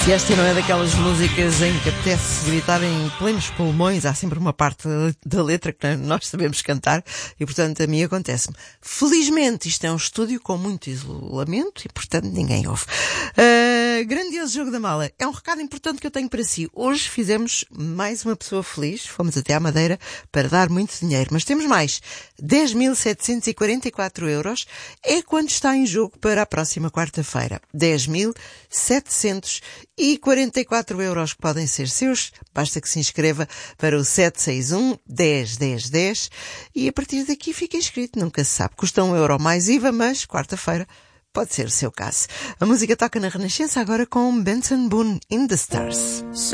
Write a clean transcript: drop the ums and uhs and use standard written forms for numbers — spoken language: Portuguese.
Se esta não é daquelas músicas em que apetece gritar em plenos pulmões, há sempre uma parte da letra que nós sabemos cantar e, portanto, a mim acontece-me. Felizmente, isto é um estúdio com muito isolamento e, portanto, ninguém ouve. Grandioso Jogo da Mala. É um recado importante que eu tenho para si. Hoje fizemos mais uma pessoa feliz. Fomos até à Madeira para dar muito dinheiro. Mas temos mais. 10.744 euros é quanto está em jogo para a próxima quarta-feira. 10.744 euros que podem ser seus. Basta que se inscreva para o 761 10 10 10 e a partir daqui fica inscrito. Nunca se sabe. Custa €1 mais IVA, mas quarta-feira pode ser o seu caso. A música toca na Renascença agora com Benson Boone, In the Stars.